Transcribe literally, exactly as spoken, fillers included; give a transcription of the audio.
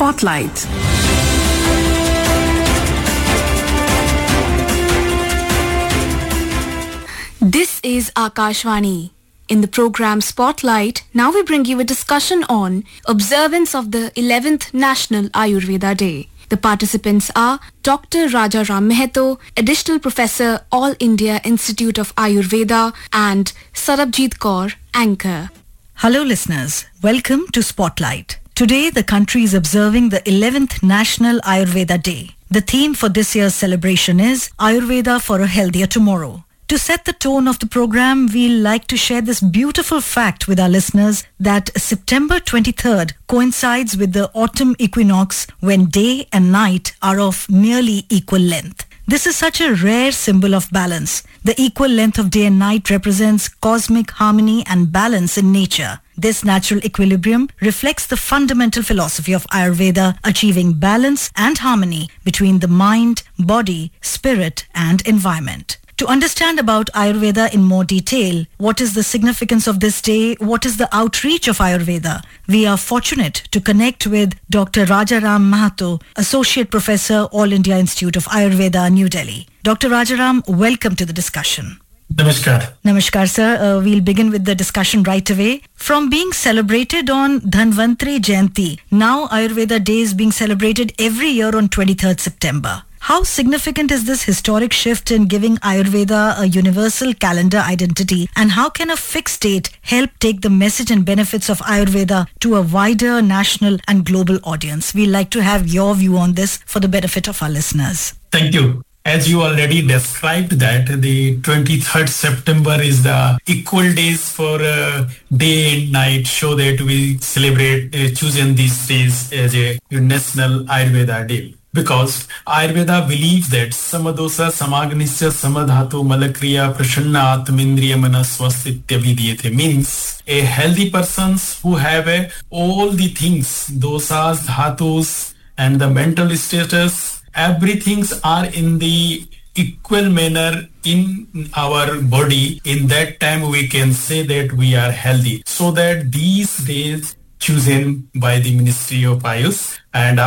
Spotlight. This is Akashvani. In the program Spotlight, now we bring you a discussion on observance of the eleventh National Ayurveda Day. The participants are Doctor Rajaram Mehato, Additional Professor, All India Institute of Ayurveda, and Sarabjit Kaur, Anchor. Hello listeners, welcome to Spotlight. Today the country is observing the eleventh National Ayurveda Day. The theme for this year's celebration is Ayurveda for a Healthier Tomorrow. To set the tone of the program, we'll like to share this beautiful fact with our listeners that September twenty-third coincides with the autumn equinox when day and night are of nearly equal length. This is such a rare symbol of balance. The equal length of day and night represents cosmic harmony and balance in nature. This natural equilibrium reflects the fundamental philosophy of Ayurveda, achieving balance and harmony between the mind, body, spirit, and environment. To understand about Ayurveda in more detail, what is the significance of this day, what is the outreach of Ayurveda, we are fortunate to connect with Doctor Rajaram Mehato, Associate Professor, All India Institute of Ayurveda, New Delhi. Doctor Rajaram, welcome to the discussion. Namaskar. Namaskar, sir. Uh, we'll begin with the discussion right away. From being celebrated on Dhanvantri Jayanti, now Ayurveda Day is being celebrated every year on twenty-third September. How significant is this historic shift in giving Ayurveda a universal calendar identity, and how can a fixed date help take the message and benefits of Ayurveda to a wider national and global audience? We'd like to have your view on this for the benefit of our listeners. Thank you. As you already described that, the twenty-third September is the equal days for uh, day and night, so that we celebrate uh, choosing these days as a National Ayurveda Day. Because Ayurveda believes that Samadosa Samagnisya Samadhatu Malakriya Prashanna Atmindriya Manaswastitya Vidiyate means a healthy persons who have a, all the things, dosas, dhatus, and the mental status, everything are in the equal manner in our body. In that time we can say that we are healthy. So that these days chosen by the Ministry of Ayush, and